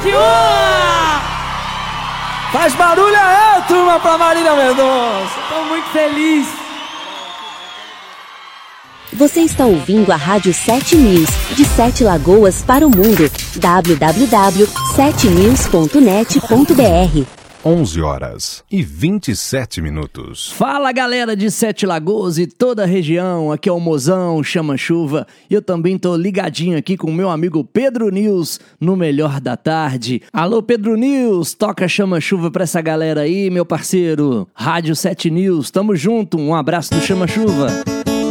Faz barulho aí, turma, pra Marília Mendonça. Tô muito feliz. Você está ouvindo a Rádio 7 News, de 7 Lagoas para o mundo. www.7news.net.br 11h27. Fala, galera de 7 Lagoas e toda a região, aqui é o Mozão, Chama Chuva, e eu também tô ligadinho aqui com o meu amigo Pedro News, no Melhor da Tarde. Alô, Pedro News, toca Chama Chuva pra essa galera aí, meu parceiro. Rádio 7 News, tamo junto, um abraço do Chama Chuva.